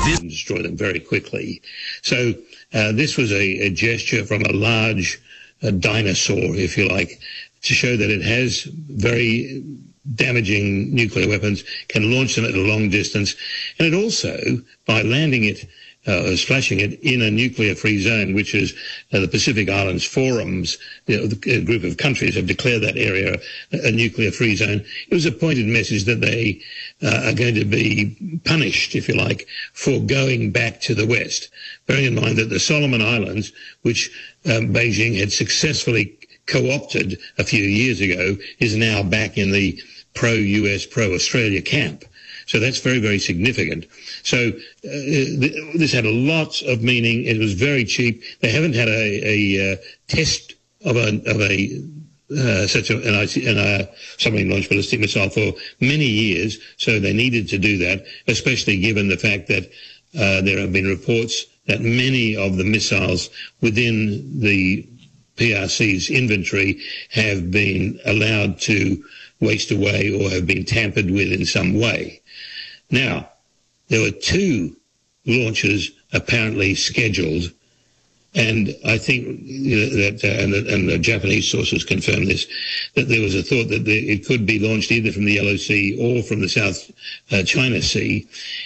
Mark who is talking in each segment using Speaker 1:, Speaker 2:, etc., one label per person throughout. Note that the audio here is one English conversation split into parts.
Speaker 1: destroy them very quickly. So this was a gesture from a large dinosaur, if you like, to show that it has very damaging nuclear weapons, can launch them at a long distance, and it also, by landing it, splashing it in a nuclear-free zone, which is the Pacific Islands Forums, a group of countries have declared that area a nuclear-free zone. It was a pointed message that they are going to be punished, if you like, for going back to the West. Bearing in mind that the Solomon Islands, which Beijing had successfully co-opted a few years ago, is now back in the pro-US, pro-Australia camp. So that's very, very significant. So this had lots of meaning. It was very cheap. They haven't had a test of such a submarine launched ballistic missile for many years. So they needed to do that, especially given the fact that there have been reports that many of the missiles within the PRC's inventory have been allowed to waste away or have been tampered with in some way. Now, there were 2 launches apparently scheduled, and I think that, and the Japanese sources confirmed this, that there was a thought that it could be launched either from the Yellow Sea or from the South China Sea.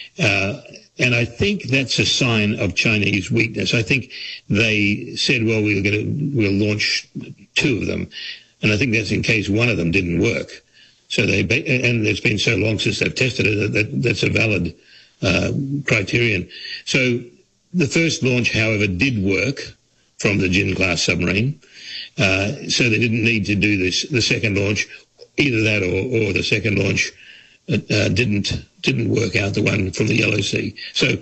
Speaker 1: And I think that's a sign of Chinese weakness. I think they said, well, we'll launch 2 of them. And I think that's in case one of them didn't work. So and it's been so long since they've tested it that's a valid criterion. So the first launch, however, did work from the Jin-class submarine. So they didn't need to do the second launch. Either that or the second launch didn't work out, the one from the Yellow Sea. So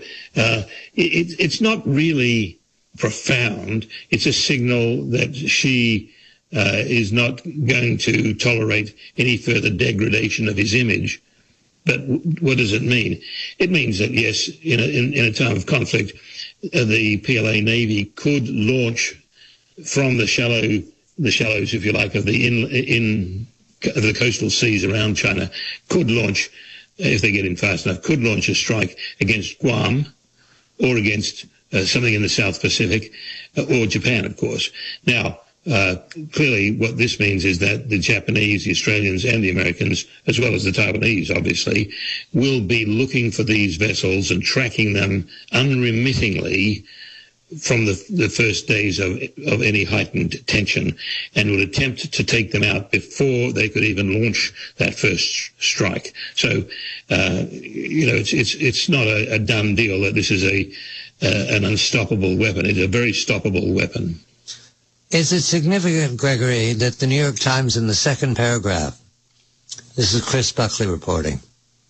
Speaker 1: it's not really profound. It's a signal that she is not going to tolerate any further degradation of his image. But what does it mean? It means that, yes, in a time of conflict, the PLA Navy could launch from the shallows, if you like, of the of the coastal seas around China, could launch, if they get in fast enough, could launch a strike against Guam or against something in the South Pacific or Japan, of course. Now, clearly what this means is that the Japanese, the Australians and the Americans, as well as the Taiwanese, obviously, will be looking for these vessels and tracking them unremittingly from the first days of any heightened tension, and would attempt to take them out before they could even launch that first strike. So, it's not a done deal that this is an unstoppable weapon. It's a very stoppable weapon.
Speaker 2: Is it significant, Gregory, that the New York Times in the second paragraph, this is Chris Buckley reporting,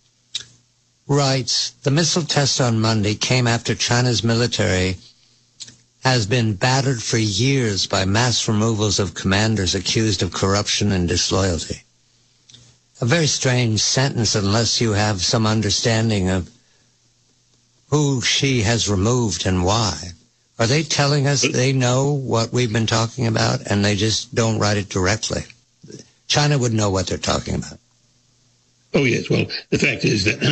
Speaker 2: writes, the missile test on Monday came after China's military has been battered for years by mass removals of commanders accused of corruption and disloyalty. A very strange sentence unless you have some understanding of who she has removed and why. Are they telling us they know what we've been talking about and they just don't write it directly? China would know what they're talking about.
Speaker 1: Oh, yes. Well, the fact is that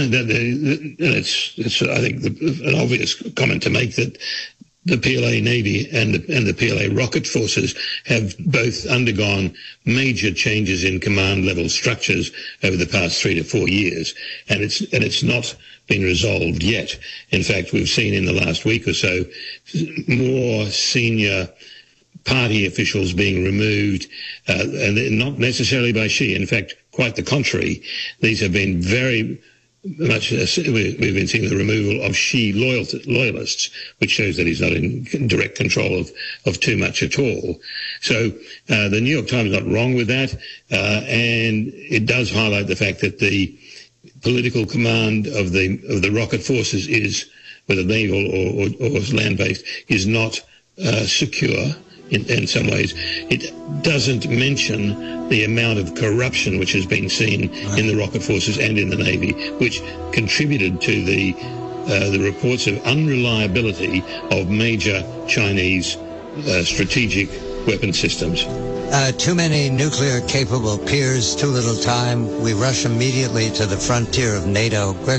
Speaker 1: it's I think, an obvious comment to make that the PLA Navy and the PLA rocket forces have both undergone major changes in command level structures over the past 3 to 4 years, and it's not been resolved yet. In fact, we've seen in the last week or so more senior party officials being removed, and not necessarily by Xi. In fact, quite the contrary. These have been very much, we've been seeing the removal of Xi loyalists, which shows that he's not in direct control of too much at all. So the New York Times is not wrong with that, and it does highlight the fact that the political command of the rocket forces is, whether naval or land-based, is not secure. In some ways, it doesn't mention the amount of corruption which has been seen in the rocket forces and in the Navy, which contributed to the reports of unreliability of major Chinese strategic weapon systems.
Speaker 2: Too many nuclear-capable peers, too little time. We rush immediately to the frontier of NATO.